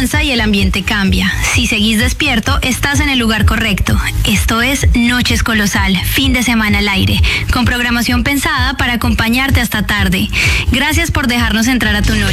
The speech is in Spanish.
avanza y el ambiente cambia. Si seguís despierto, estás en el lugar correcto. Esto es Noches Colosal, fin de semana al aire, con programación pensada para acompañarte hasta tarde. Gracias por dejarnos entrar a tu noche.